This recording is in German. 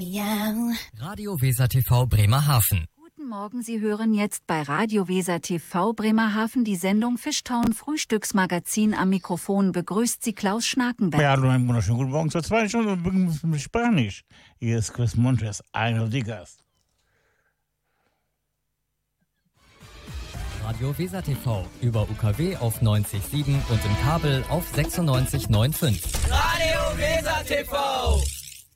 Ja. Radio Weser TV Bremerhaven. Guten Morgen, Sie hören jetzt bei Radio Weser TV Bremerhaven die Sendung Fishtown Frühstücksmagazin. Am Mikrofon begrüßt Sie Klaus Schnakenberg. Ja, hallo, einen wunderschönen guten Morgen zur zweiten Stunde mit Spanisch. Hier ist Chris Montes, einer der Gast. Radio Weser TV über UKW auf 90,7 und im Kabel auf 96,95. Radio Weser TV.